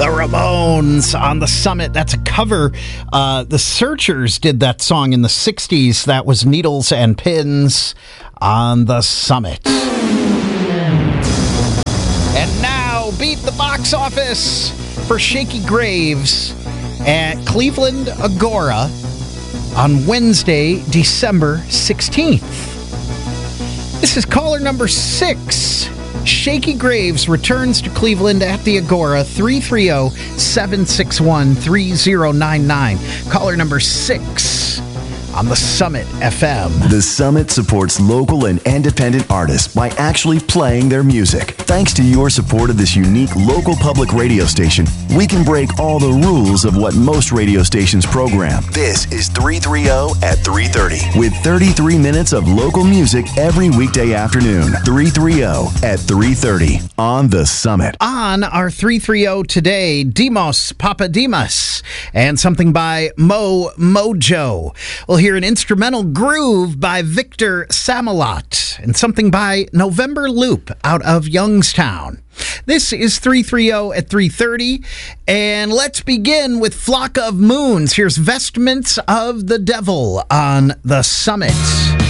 The Ramones on the Summit. That's a cover. The Searchers did that song in the 60s. That was Needles and Pins on the Summit. And now, beat the box office for Shakey Graves at Cleveland Agora on Wednesday, December 16th. This is caller number 6. Shakey Graves returns to Cleveland at the Agora, 330-761-3099. Caller number 6 on the Summit FM. The Summit supports local and independent artists by actually playing their music. Thanks to your support of this unique local public radio station, we can break all the rules of what most radio stations program. This is 330 at 3:30 with 33 minutes of local music every weekday afternoon. 330 at 3:30 on the Summit. On our 330 today, Demos Papademos and something by Mojo. We'll hear an instrumental groove by Victor Samalot and something by November Loop out of Youngstown. This is 330 at 3:30, and let's begin with Flock of Moons. Here's Vestments of the Devil on the Summit.